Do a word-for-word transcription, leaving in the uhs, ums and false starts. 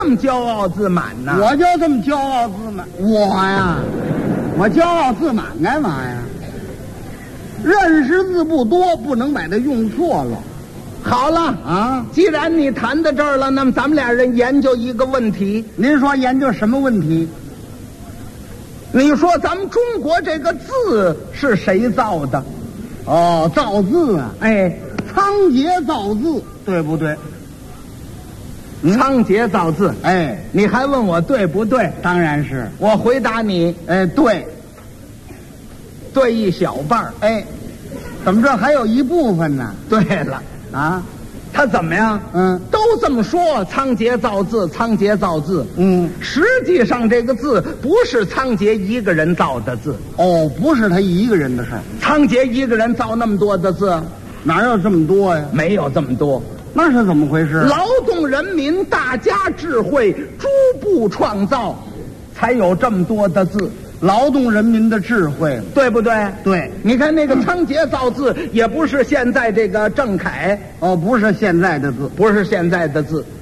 这么骄傲自满呢？ 我就这么骄傲自满，我呀，我骄傲自满干嘛呀？认识字不多，不能把它用错了。 好了啊， 既然你谈到这儿了，那么咱们俩人研究一个问题。 您说研究什么问题？ 你说咱们中国这个字是谁造的？ 哦，造字啊， 哎， 仓颉造字，对不对？ 仓颉造字， 哎， 你还问我对不对？ 当然是。 我回答你， 哎，对， 对一小半儿。 哎，怎么这还有一部分呢？ 对了， 啊， 他怎么样？ 嗯， 都这么说，仓颉造字，仓颉造字。 嗯， 实际上这个字不是仓颉一个人造的字。 哦，不是他一个人的事儿。 仓颉一个人造那么多的字， 哪有这么多呀？ 没有这么多。 那是怎么回事？ 劳动人民大家智慧逐步创造，才有这么多的字。 劳动人民的智慧， 对不对？ 对。 你看那个仓颉造字，也不是现在这个郑恺， 哦，不是现在的字。 不是现在的字。